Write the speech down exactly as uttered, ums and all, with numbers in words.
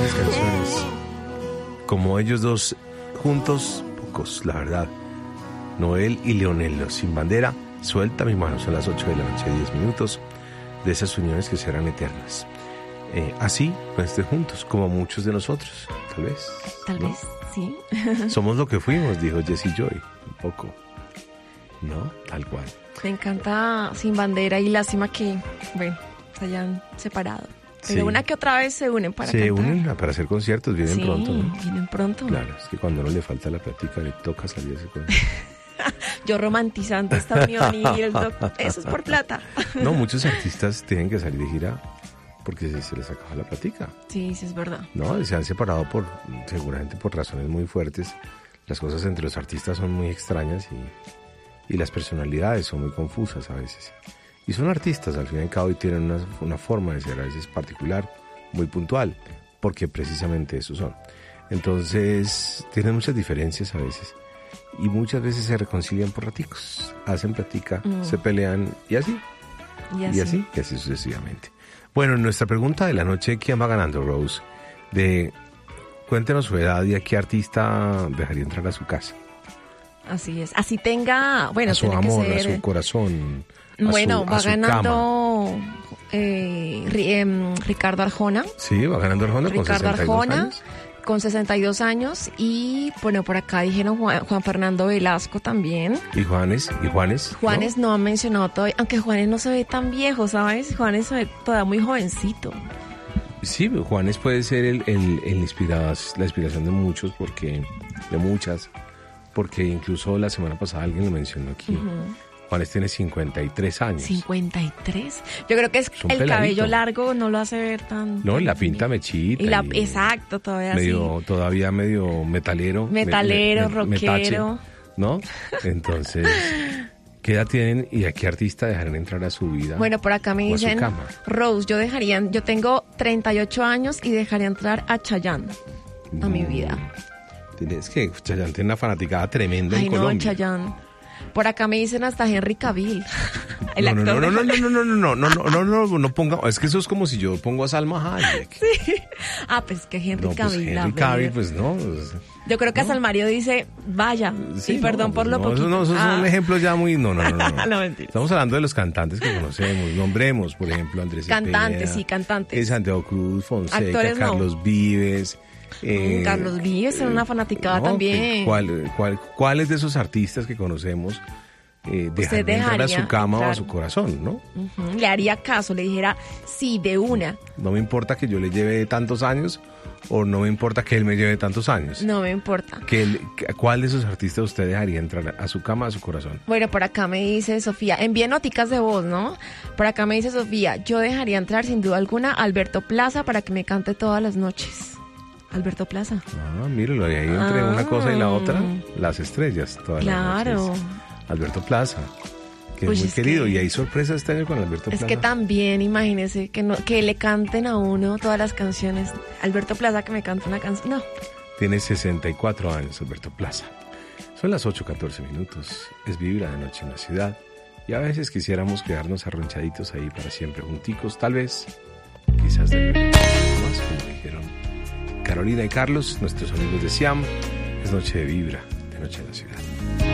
grandes canciones. Como ellos dos juntos, pocos, la verdad. Noel y Leonel, los Sin Bandera. Suelta mi mano, son las ocho de la noche, diez minutos. De esas uniones que serán eternas. Eh, así, pues estén juntos, como muchos de nosotros, tal vez. Tal ¿no? vez, sí. Somos lo que fuimos, dijo Jessie Joy, un poco. ¿No? Tal cual. Me encanta Sin Bandera y lástima que, bueno, se hayan separado. Pero Sí. una que otra vez se unen para Se cantar. unen para hacer conciertos, vienen Sí, pronto, ¿no? vienen pronto. Claro, es que cuando a uno le falta la plática le toca salir a ese concierto. Yo romantizando esta unión y el doc- eso es por plata. No, muchos artistas tienen que salir de gira porque se, se les acaba la plática. Sí, sí es verdad. No, se han separado por, seguramente por razones muy fuertes. Las cosas entre los artistas son muy extrañas y, y las personalidades son muy confusas a veces. Y son artistas, al fin y al cabo, y tienen una, una forma de ser a veces particular, muy puntual, porque precisamente eso son. Entonces, tienen muchas diferencias a veces. Y muchas veces se reconcilian por raticos. Hacen plática, mm. se pelean y así. Y así. Y así, y así sucesivamente. Bueno, nuestra pregunta de la noche, ¿quién va ganando, Rose? De, cuéntenos su edad y a qué artista dejaría entrar a su casa. Así es. Así tenga, bueno, a su tiene amor, que ser... a su corazón. A bueno, su, va a su ganando eh, eh, Ricardo Arjona. Sí, va ganando Arjona con Ricardo sesenta y dos Arjona. años. Con sesenta y dos años y bueno, por acá dijeron Juan, Juan Fernando Velasco también. ¿Y Juanes? ¿Y Juanes? Juanes no, no han mencionado todavía, aunque Juanes no se ve tan viejo, ¿sabes? Juanes se ve todavía muy jovencito. Sí, Juanes puede ser el, el, el inspirado, la inspiración de muchos, porque de muchas, porque incluso la semana pasada alguien lo mencionó aquí. Uh-huh. Juanes tiene cincuenta y tres años. ¿cincuenta y tres? Yo creo que es, es el peladito. Cabello largo no lo hace ver tan... No, y la pinta mechita. Y la, y exacto, todavía medio, así. Todavía medio metalero. Metalero, me, me, rockero. Metache, ¿no? Entonces, ¿qué edad tienen y a qué artista dejarán entrar a su vida? Bueno, por acá me dicen, Rose, yo dejaría, yo tengo treinta y ocho años y dejaría entrar a Chayanne a mm. mi vida. Es que Chayanne tiene una fanaticada tremenda Ay, en no, Colombia. Chayanne. Por acá me dicen hasta Henry Cavill. El no, actor no, no, no, de... no, no, no, no, no, no, no, no, no, no ponga, es que eso es como si yo pongo a Salma Hayek. Sí. Ah, pues que Henry no, Cavill. Pues Henry Cavill, pues no. Pues, yo creo que no. hasta el Mario dice, vaya, sí, y perdón no, por pues lo no, poquito. Eso no, eso ah. es un ejemplo ya muy, no, no, no. no. no mentira. Estamos hablando de los cantantes que conocemos, nombremos, por ejemplo, Andrés Cantantes, Cepeda, sí, cantantes. Santiago Cruz, Fonseca, Actores, Carlos no. Vives. Eh, Carlos Vives era una fanaticada no, también. ¿cuál, cuál, ¿Cuáles de esos artistas que conocemos eh, dejarían entrar a su cama claro. o a su corazón, no? Uh-huh. Le haría caso, le dijera sí, de una. No me importa que yo le lleve tantos años o no me importa que él me lleve tantos años. No me importa. Que él, ¿Cuál de esos artistas usted dejaría entrar a su cama, a su corazón? Bueno, por acá me dice Sofía, envíe noticas de voz, ¿no? Por acá me dice Sofía, yo dejaría entrar sin duda alguna a Alberto Plaza para que me cante todas las noches. Alberto Plaza. Ah, míralo, ahí entre ah. una cosa y la otra, las estrellas todas claro. las noches. Alberto Plaza, que pues es muy es querido. Que, y hay sorpresa este año con Alberto es Plaza. Es que también, imagínese, que, no, que le canten a uno todas las canciones. Alberto Plaza que me canta una canción, no. Tiene sesenta y cuatro años Alberto Plaza. Son las ocho catorce minutos, es Vibra de noche en la ciudad. Y a veces quisiéramos quedarnos arronchaditos ahí para siempre, junticos, tal vez, quizás de más, como dijeron Carolina y Carlos, nuestros amigos de Siam. Es noche de Vibra, de noche en la ciudad.